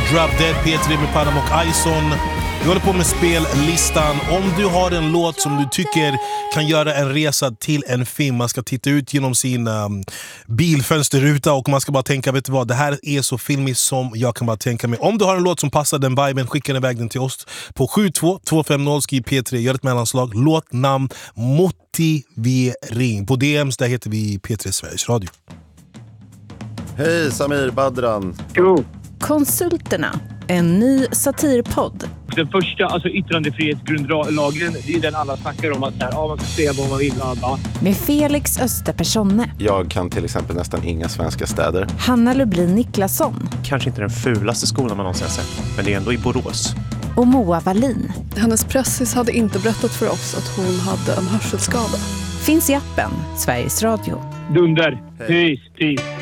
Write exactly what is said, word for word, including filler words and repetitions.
Drop Dead, P tre med Panam och Ison. Vi håller på med spellistan. Om du har en låt som du tycker kan göra en resa till en film, man ska titta ut genom sin um, bilfönsterruta och man ska bara tänka, vet du vad, det här är så filmiskt som jag kan bara tänka mig. Om du har en låt som passar den viben, skicka iväg den till oss på sju två två fem noll, skriv P tre, gör ett mellanslag, låt, namn, motivering. På D Ms där heter vi P tre Sveriges Radio. Hej, Samir Badran. Jo. Konsulterna, en ny satirpodd. Den första, alltså yttrandefrihetsgrundlagen, det är den alla snackar om att här, ja, man ska säga vad man vill. Ja. Med Felix Österpersonne. Jag kan till exempel nästan inga svenska städer. Hanna Lublin Niklasson. Kanske inte den fulaste skolan man någonsin har sett, men det är ändå i Borås. Och Moa Wallin. Hennes pressis hade inte berättat för oss att hon hade en hörselskada. Finns i appen Sveriges Radio. Dunder. Peace, peace.